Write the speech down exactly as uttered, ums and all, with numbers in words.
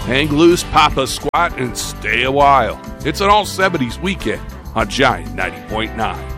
Hang loose, pop a squat, and stay a while. It's an all seventies weekend on Giant ninety point nine.